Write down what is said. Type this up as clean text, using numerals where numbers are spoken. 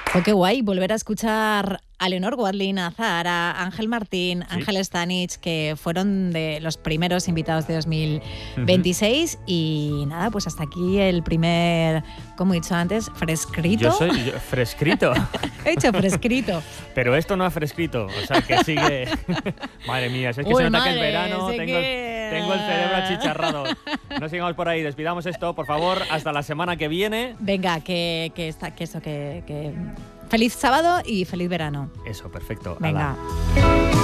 Oh, qué guay volver a escuchar a Leonor Watling, a Zahara, a Ángel Martín, Sí. Ángel Stanich, que fueron de los primeros invitados de 2026. Y nada, pues hasta aquí el primer, como he dicho antes, frescrito. Yo soy frescrito. He dicho frescrito. Pero esto no ha frescrito, o sea que sigue. Madre mía, si es que Uy, se nota que madre, el verano, sé tengo el cerebro achicharrado. No sigamos por ahí, despidamos esto, por favor, hasta la semana que viene. Venga, que feliz sábado y feliz verano. Eso, perfecto. Venga. Hala.